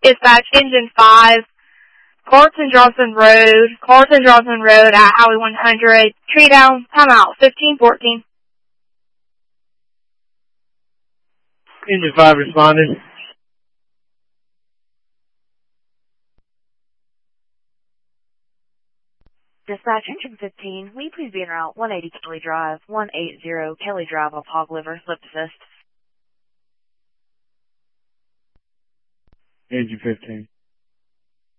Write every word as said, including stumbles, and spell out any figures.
Dispatch, engine five, Carlton Johnson Road, Carlton Johnson Road at Highway one hundred, tree down, timeout, fifteen fourteen. Engine five responded. Dispatch, engine fifteen, will you please be en route one eighty Kelly Drive, one eighty Kelly Drive off Hog Liver, lip assist. Engine fifteen.